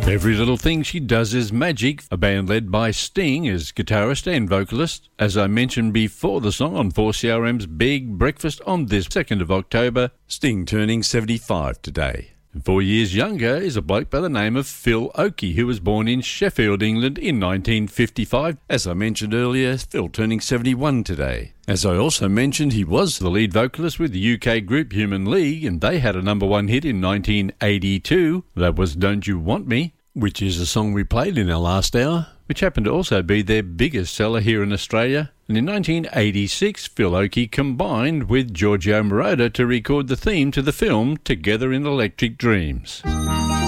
Every Little Thing She Does Is Magic, a band led by Sting as guitarist and vocalist. As I mentioned before the song on 4CRM's Big Breakfast on this 2nd of October, Sting turning 75 today. And 4 years younger is a bloke by the name of Phil Oakey, who was born in Sheffield, England in 1955. As I mentioned earlier, Phil turning 71 today. As I also mentioned, he was the lead vocalist with the UK group Human League, and they had a #1 hit in 1982. That was Don't You Want Me, which is a song we played in our last hour, which happened to also be their biggest seller here in Australia. And in 1986, Phil Oakey combined with Giorgio Moroder to record the theme to the film Together in Electric Dreams.